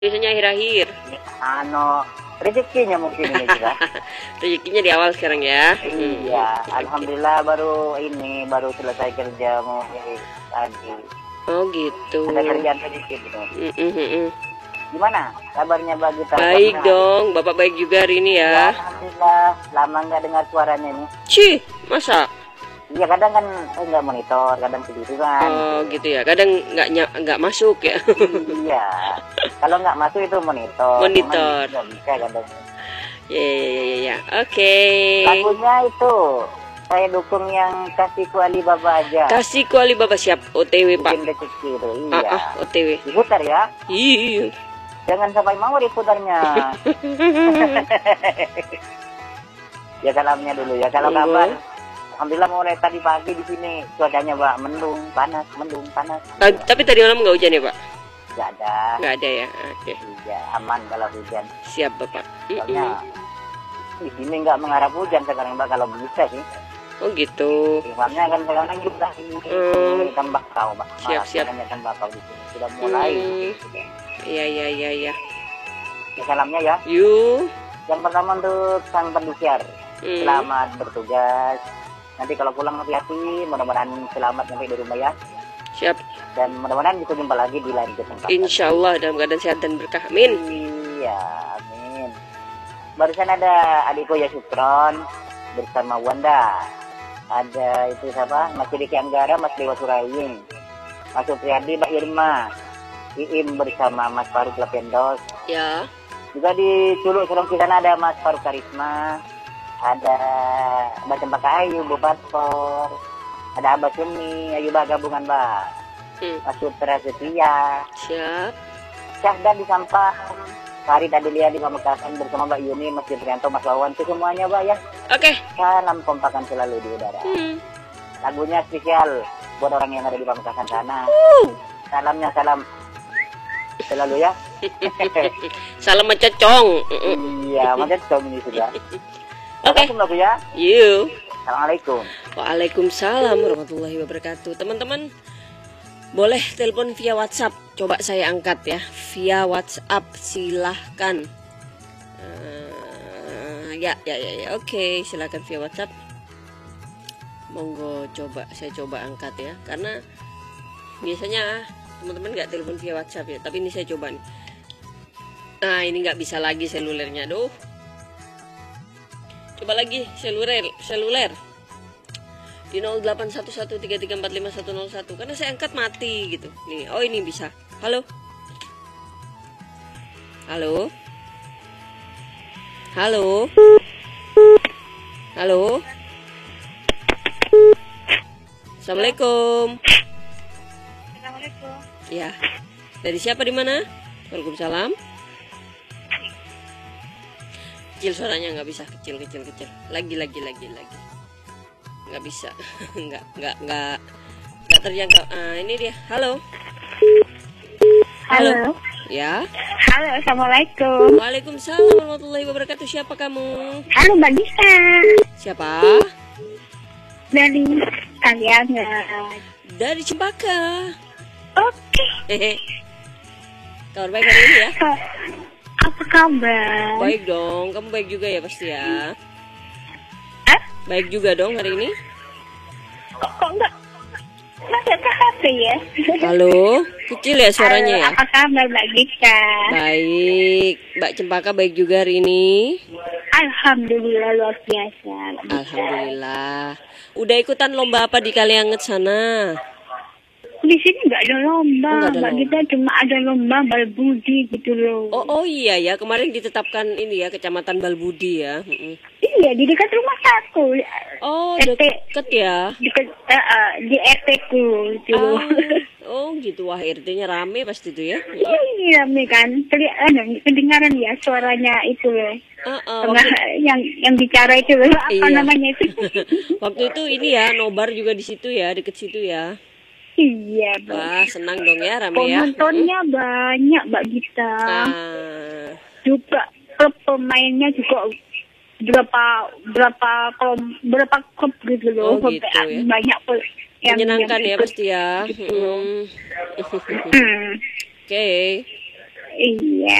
Biasanya akhir-akhir. Ano, rezekinya mungkin ini juga. Rezekinya di awal sekarang ya. Iya, alhamdulillah baru selesai kerja mau tadi. Oh gitu. Ada kerjaan sedikit gitu. Gimana kabarnya bagi Baik dong, Bapak baik juga hari ini ya. Alhamdulillah, lama nggak dengar suaranya nih. Cih, masa? Iya, kadang kan nggak monitor, kadang tiduran. Oh gitu ya, kadang nggak masuk ya. Iya, kalau nggak masuk itu monitor. Monitor. Nggak bisa kadang. Ya. Oke. Lagunya itu saya dukung yang Kasihku Alibaba aja. Kasihku Alibaba siap. OTW Pak. Bikin rezeki itu, iya. OTW. Diputar ya. Iya. Jangan sampai mau diputarnya. Ya salamnya dulu ya. Kalau kabar, alhamdulillah mulai tadi pagi di sini cuacanya Pak mendung, panas. Tapi tadi malam nggak hujan ya Pak? Nggak ada. Nggak ada ya. Oke. Iya, aman kalau hujan. Siap Bapak. Soalnya di sini nggak mengharap hujan sekarang Pak, kalau bisa sih. Oh gitu. Soalnya kan sekarang juga tembakau Pak. Siap. Tembakau di sini sudah mulai. Iya. Ya, salamnya ya. Yuk. Yang pertama untuk sang pendukiar, selamat bertugas. Nanti kalau pulang hati-hati, mudah-mudahan selamat sampai di rumah ya. Siap. Dan mudah-mudahan bisa jumpa lagi di lain kesempatan. Insya Allah dalam keadaan sehat dan berkah. Amin. Iya, amin. Barusan ada adikku ya Sukron bersama Wanda. Ada itu siapa? Mas Diki Anggara, Mas Dewa Suraying, Mas Supriyadi, Mbak Irma, Iim bersama Mas Faruk Lependos. Ya. Juga di Culuk Sulawesi sana ada Mas Faruk Karisma, ada Mbak Cempaka Ayu, Bu Paspor, ada Abah Sumi, Ayu Bah gabungan Mbak, Mas Sutra Setia, Siap. Syahdan di Sampang, Farid Adelia di Pamekasan bersama Mbak Yuni, Mas Jibrianto, Mas Wawan, itu semuanya Mbak ya. Oke. Salam kompakan selalu di udara. Lagunya spesial buat orang yang ada di Pamekasan sana. Salamnya salam selalu ya. Salam mencecong. Iya, macam ini sudah. Oke. Lagu ya. Yuk. Assalamualaikum. Waalaikumsalam warahmatullahi wabarakatuh. Teman-teman, boleh telepon via WhatsApp. Coba saya angkat ya. Via WhatsApp silahkan. Ya. Oke, silahkan via WhatsApp. Monggo saya coba angkat ya. Karena biasanya teman-teman nggak telepon via WhatsApp ya. Tapi ini saya coba nih. Nah, ini nggak bisa lagi selulernya. Duh. Coba lagi seluler di 081133455101 karena saya angkat mati gitu nih. Oh ini bisa. Halo Assalamualaikum. Ya, dari siapa di mana? Waalaikumsalam. Kecil suaranya, nggak bisa, kecil lagi nggak bisa. nggak terjangkau. Ini dia. Halo ya. Halo, assalamualaikum. Waalaikumsalam warahmatullahi wabarakatuh. Siapa kamu? Halo, Mbak Gisa. Siapa? Dari Aliangan. Dari Cempaka. Oke. Kabar baik hari ini ya? Apa kabar? Baik dong, kamu baik juga ya pasti ya? Baik juga dong hari ini? Kok enggak? Masa ke HP ya? Halo, kecil ya suaranya ya? Apa kabar Mbak Gisa? Baik, Mbak Cempaka baik juga hari ini? Alhamdulillah luar biasa. Alhamdulillah. Udah ikutan lomba apa di Kalianget sana? Di sini nggak ada lomba, Mbak Gita, cuma ada lomba Balbudi gitu loh. Oh iya ya, kemarin ditetapkan ini ya Kecamatan Balbudi ya. Iya, di dekat rumah aku. Oh, deket ya? Di RT ku gitu. Oh gitu, wah RT-nya rame pasti itu ya? Iya rame kan, kedengaran ya suaranya itu loh. Yang bicara itu loh, apa namanya itu? Waktu itu ini ya, nobar juga di situ ya, deket situ ya. Iya, wah senang dong ya, rame ya. Penontonnya banyak Mbak Gita. Juga klub pemainnya juga berapa klub gitu loh. Oh gitu ya. Banyak yang menyenangkan ya pasti ya. Oke. Iya.